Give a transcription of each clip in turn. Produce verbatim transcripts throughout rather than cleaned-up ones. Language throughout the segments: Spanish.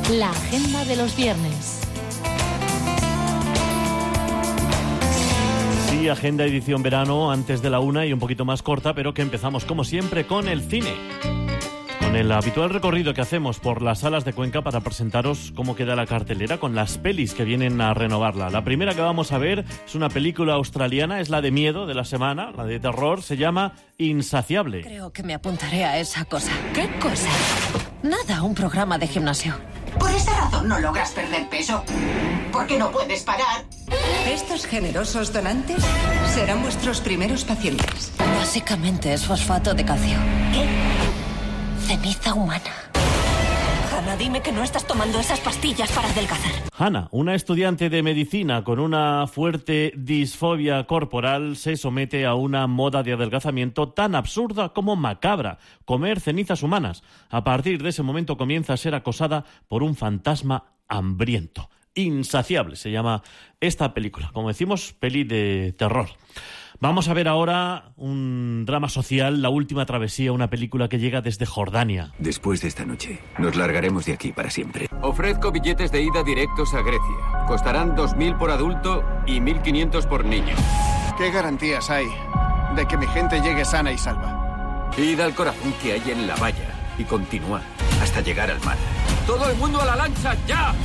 La agenda de los viernes. Sí, agenda edición verano antes de la una y un poquito más corta, pero que empezamos como siempre con el cine. Con el habitual recorrido que hacemos por las salas de Cuenca para presentaros cómo queda la cartelera con las pelis que vienen a renovarla. La primera que vamos a ver es una película australiana, es la de miedo de la semana, la de terror, se llama Insaciable. Creo que me apuntaré a esa cosa. ¿Qué cosa? Nada, un programa de gimnasio. Por esa razón no logras perder peso. Porque no puedes parar. Estos generosos donantes serán vuestros primeros pacientes. Básicamente es fosfato de calcio. ¿Qué? Ceniza humana. Hannah, dime que no estás tomando esas pastillas para adelgazar. Hannah, una estudiante de medicina con una fuerte disfobia corporal, se somete a una moda de adelgazamiento tan absurda como macabra: comer cenizas humanas. A partir de ese momento comienza a ser acosada por un fantasma hambriento. Insaciable se llama esta película. Como decimos, peli de terror. Vamos a ver ahora un drama social, La última travesía, una película que llega desde Jordania. Después de esta noche, nos largaremos de aquí para siempre. Ofrezco billetes de ida directos a Grecia. Costarán dos mil por adulto y mil quinientos por niño. ¿Qué garantías hay de que mi gente llegue sana y salva? Id al corazón que hay en la valla y continuad hasta llegar al mar. ¡Todo el mundo a la lancha, ya!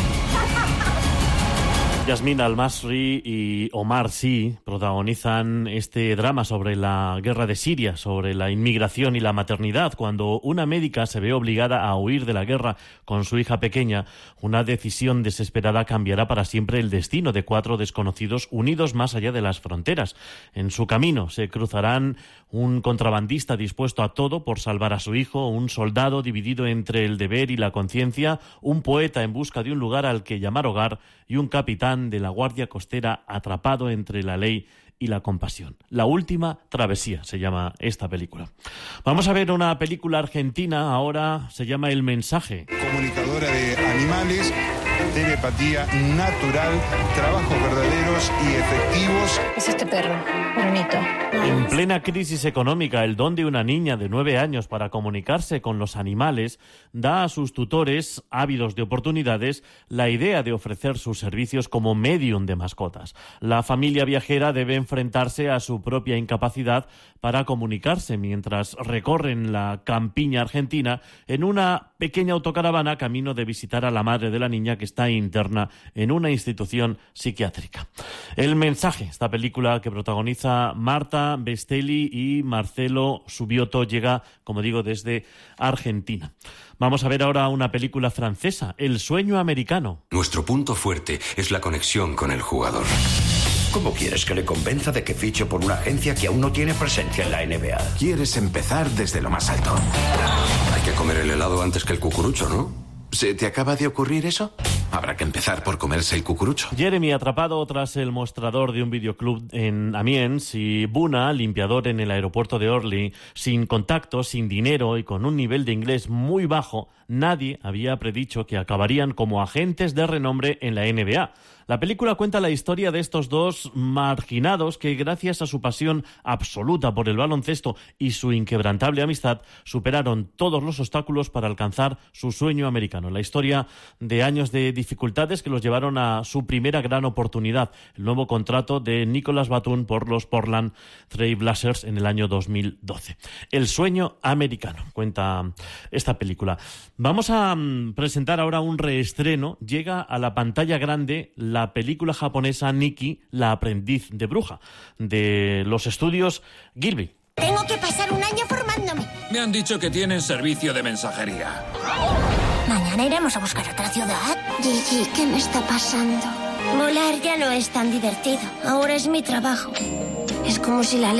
Yasmine Al-Masri y Omar Sy protagonizan este drama sobre la guerra de Siria, sobre la inmigración y la maternidad. Cuando una médica se ve obligada a huir de la guerra con su hija pequeña, una decisión desesperada cambiará para siempre el destino de cuatro desconocidos unidos más allá de las fronteras. En su camino se cruzarán un contrabandista dispuesto a todo por salvar a su hijo, un soldado dividido entre el deber y la conciencia, un poeta en busca de un lugar al que llamar hogar y un capitán de la Guardia Costera atrapado entre la ley y la compasión. La última travesía se llama esta película. Vamos a ver una película argentina, ahora se llama El mensaje. Comunicadora de animales, telepatía natural, trabajos verdaderos y efectivos. Es este perro, Brunito. En plena crisis económica, el don de una niña de nueve años para comunicarse con los animales da a sus tutores, ávidos de oportunidades, la idea de ofrecer sus servicios como médium de mascotas. La familia viajera debe enfrentarse a su propia incapacidad para comunicarse mientras recorren la campiña argentina en una pequeña autocaravana camino de visitar a la madre de la niña que está interna en una institución psiquiátrica. El mensaje, esta película que protagoniza Marta Bestelli y Marcelo Subioto, llega, como digo, desde Argentina. Vamos a ver ahora una película francesa, El sueño americano. Nuestro punto fuerte es la conexión con el jugador. ¿Cómo quieres que le convenza de que fiche por una agencia que aún no tiene presencia en la N B A? Quieres empezar desde lo más alto. Hay que comer el helado antes que el cucurucho, ¿no? ¿Se te acaba de ocurrir eso? Habrá que empezar por comerse el cucurucho. Jeremy, atrapado tras el mostrador de un videoclub en Amiens, y Buna, limpiador en el aeropuerto de Orly, sin contacto, sin dinero y con un nivel de inglés muy bajo, nadie había predicho que acabarían como agentes de renombre en la N B A. La película cuenta la historia de estos dos marginados que, gracias a su pasión absoluta por el baloncesto y su inquebrantable amistad, superaron todos los obstáculos para alcanzar su sueño americano. La historia de años de dificultades que los llevaron a su primera gran oportunidad, el nuevo contrato de Nicolas Batum por los Portland Trail Blazers en el año dos mil doce. El sueño americano, cuenta esta película. Vamos a um, presentar ahora un reestreno. Llega a la pantalla grande la película japonesa Nikki, la aprendiz de bruja, de los estudios Gilby. Tengo que pasar un año formándome. Me han dicho que tienen servicio de mensajería. Mañana iremos a buscar otra ciudad. Gigi, ¿qué me está pasando? Volar ya no es tan divertido. Ahora es mi trabajo. Es como si la